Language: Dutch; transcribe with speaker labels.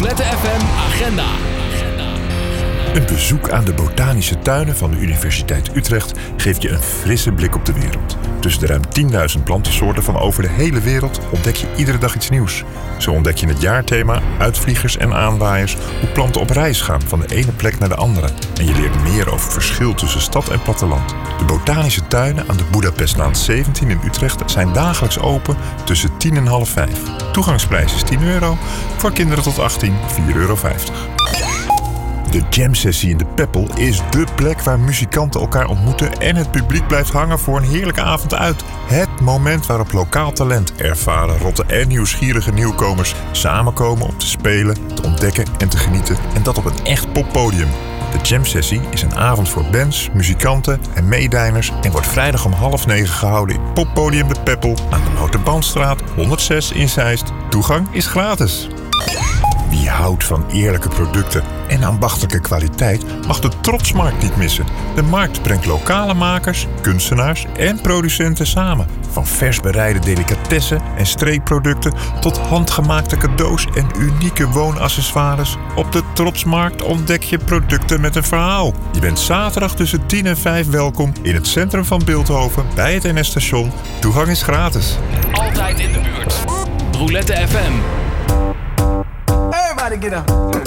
Speaker 1: Roulette FM Agenda.
Speaker 2: Een bezoek aan de botanische tuinen van de Universiteit Utrecht geeft je een frisse blik op de wereld. Tussen de ruim 10.000 plantensoorten van over de hele wereld ontdek je iedere dag iets nieuws. Zo ontdek je het jaarthema, uitvliegers en aanwaaiers, hoe planten op reis gaan van de ene plek naar de andere. En je leert meer over het verschil tussen stad en platteland. De botanische tuinen aan de Boedapestlaan 17 in Utrecht zijn dagelijks open tussen 10 en half 5. Toegangsprijs is €10, voor kinderen tot 18 €4,50. De jam-sessie in de Peppel is dé plek waar muzikanten elkaar ontmoeten en het publiek blijft hangen voor een heerlijke avond uit. Het moment waarop lokaal talent, ervaren, rotte en nieuwsgierige nieuwkomers samenkomen om te spelen, te ontdekken en te genieten. En dat op een echt poppodium. De jam-sessie is een avond voor bands, muzikanten en meedijners en wordt vrijdag om 8:30 gehouden in Poppodium de Peppel aan de Noterbandstraat 106 in Zeist. Toegang is gratis. Wie houdt van eerlijke producten en ambachtelijke kwaliteit mag de Trotsmarkt niet missen. De markt brengt lokale makers, kunstenaars en producenten samen. Van vers bereide delicatessen en streekproducten tot handgemaakte cadeaus en unieke woonaccessoires. Op de Trotsmarkt ontdek je producten met een verhaal. Je bent zaterdag tussen 10 en 5 welkom in het centrum van Bilthoven bij het NS-station. Toegang is gratis.
Speaker 1: Altijd in de buurt. Roulette FM.
Speaker 3: Everybody get up.